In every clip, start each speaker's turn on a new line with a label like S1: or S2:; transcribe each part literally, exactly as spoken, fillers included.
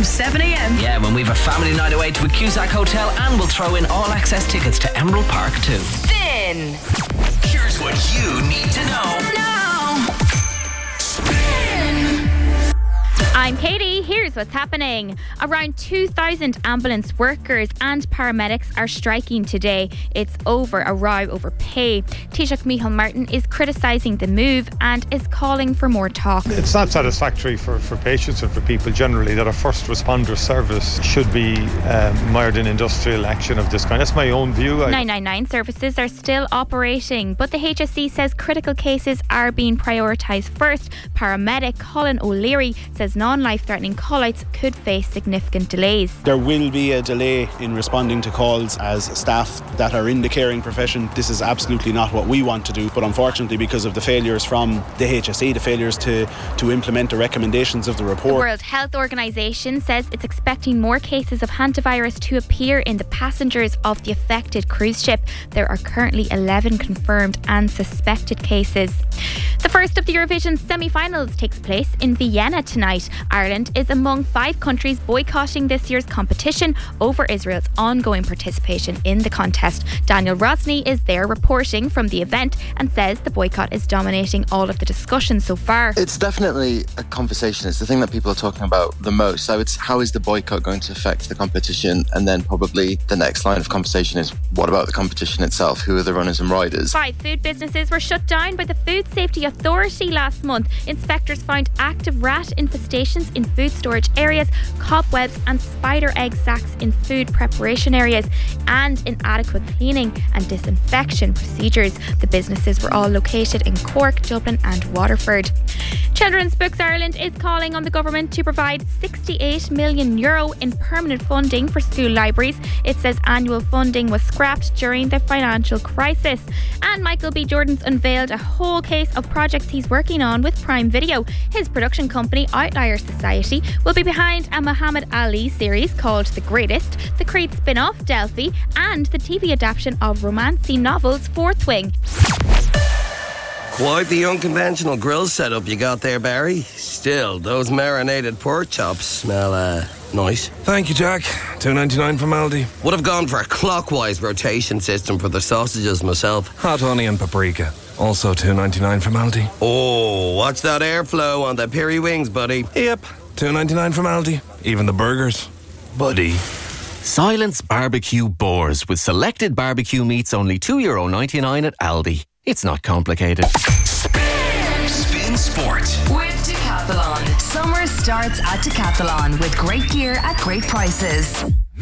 S1: from seven a.m.
S2: Yeah, when we have a family night away to a Cusack Hotel, and we'll throw in all access tickets to Emerald Park too.
S1: Spin.
S3: Here's what you need to know.
S1: Now. Spin.
S4: I'm Katie. Here's what's happening. Around two thousand ambulance workers and paramedics are striking today. It's over a row over pay. Taoiseach Micheál Martin is criticising the move and is calling for more talk.
S5: It's not satisfactory for, for patients and for people generally that a first responder service should be um, mired in industrial action of this kind. That's my own view. I...
S4: nine nine nine services are still operating, but the H S E says critical cases are being prioritised first. Paramedic Colin O'Leary says non-life-threatening call-outs could face significant delays.
S6: There will be a delay in responding to calls as staff that are in the caring profession. This is absolutely not what we want to do, but unfortunately because of the failures from the H S E, the failures to, to implement the recommendations of the report.
S4: The World Health Organization says it's expecting more cases of hantavirus to appear in the passengers of the affected cruise ship. There are currently eleven confirmed and suspected cases. The first of the Eurovision semi-finals takes place in Vienna tonight. Ireland is among five countries boycotting this year's competition over Israel's ongoing participation in the contest. Daniel Rosny is there reporting from the event and says the boycott is dominating all of the discussion so far.
S7: It's definitely a conversation. It's the thing that people are talking about the most. So it's how is the boycott going to affect the competition? And then probably the next line of conversation is what about the competition itself? Who are the runners and riders?
S4: Five food businesses were shut down by the Food Safety Authority last month. Inspectors found active rat infestations in food storage areas, cobwebs and spider egg sacs in food preparation areas, and inadequate cleaning and disinfection procedures. The businesses were all located in Cork, Dublin and Waterford. Children's Books Ireland is calling on the government to provide sixty-eight million euro in permanent funding for school libraries. It says annual funding was scrapped during the financial crisis. And Michael B. Jordan's unveiled a whole case of projects he's working on with Prime Video. His production company, Outlier Society, will be behind a Muhammad Ali series called The Greatest, the Creed spin-off Delphi, and the T V adaptation of romancey novels Fourth Wing.
S8: Quite the unconventional grill setup you got there, Barry. Still, those marinated pork chops smell uh, nice.
S9: Thank you, Jack. two ninety-nine from Aldi.
S8: Would have gone for a clockwise rotation system for the sausages myself.
S9: Hot honey and paprika. Also two ninety-nine from Aldi.
S8: Oh, watch that airflow on the peri wings, buddy.
S9: Yep, two ninety-nine from Aldi. Even the burgers. Buddy.
S10: Silence Barbecue Boars with selected barbecue meats only two euro ninety-nine at Aldi. It's not complicated.
S3: Spin, Spin Sport
S1: with Decathlon. Summer starts at Decathlon with great gear at great prices.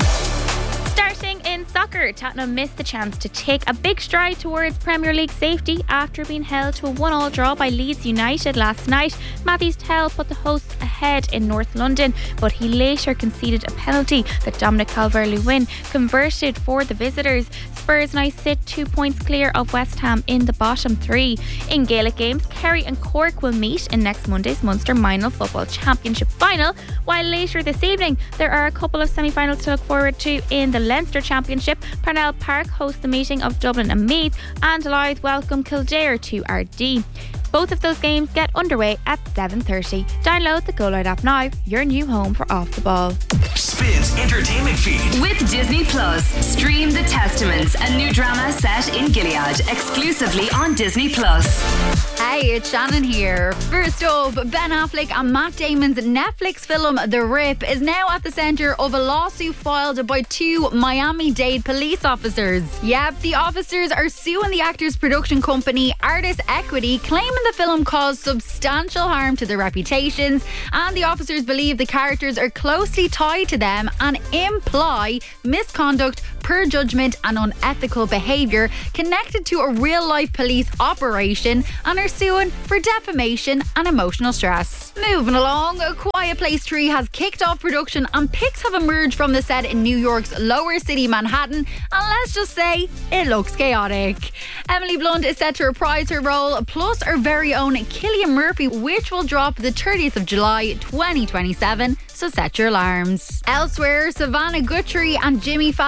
S4: Starting in soccer, Tottenham missed the chance to take a big stride towards Premier League safety after being held to a one-all draw by Leeds United last night. Matthews Tell put the hosts ahead in North London, but he later conceded a penalty that Dominic Calvert-Lewin converted for the visitors. Spurs now sit two points clear of West Ham in the bottom three. In Gaelic games, Kerry and Cork will meet in next Monday's Munster Minor Football Championship final, while later this evening there are a couple of semi-finals to look forward to in the Leinster Championship. Parnell Park hosts the meeting of Dublin and Meath, and Louth welcome Kildare to R D. Both of those games get underway at seven thirty. Download the Go Loud app now, your new home for Off the Ball.
S3: Spin's entertainment feed
S1: with Disney Plus. Stream The Testaments, a new drama set in Gilead, exclusively on Disney Plus.
S11: Hey, it's Shannon here. First up, Ben Affleck and Matt Damon's Netflix film The Rip is now at the centre of a lawsuit filed by two Miami-Dade police officers. Yep, the officers are suing the actor's production company Artist Equity, claiming the film caused substantial harm to their reputations, and the officers believe the characters are closely tied to them and imply misconduct, poor judgment and unethical behaviour connected to a real-life police operation, and are suing for defamation and emotional stress. Moving along, A Quiet Place three has kicked off production and pics have emerged from the set in New York's Lower City, Manhattan, and let's just say it looks chaotic. Emily Blunt is set to reprise her role, plus our very own Cillian Murphy, which will drop the thirtieth of July twenty twenty-seven, so set your alarms. Elsewhere, Savannah Guthrie and Jimmy Fallon announced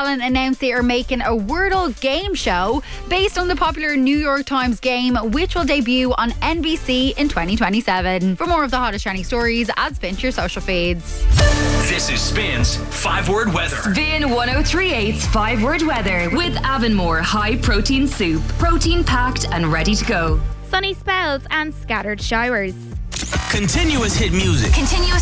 S11: announced they are making a Wordle game show based on the popular New York Times game, which will debut on N B C in twenty twenty-seven. For more of the hottest trending stories, add Spin to your social feeds.
S3: This is Spin's five-word weather.
S1: Spin one oh three point eight's five-word weather with Avonmore High Protein Soup. Protein packed and ready to go.
S4: Sunny spells and scattered showers.
S3: Continuous hit music.
S1: Continuous